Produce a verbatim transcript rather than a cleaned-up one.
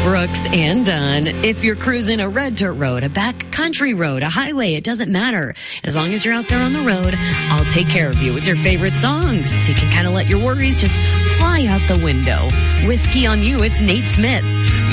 Brooks and Dunn. If you're cruising a red dirt road, a back country road, a highway, it doesn't matter. As long as you're out there on the road, I'll take care of you with your favorite songs. So you can kind of let your worries just fly out the window. Whiskey on You, it's Nate Smith.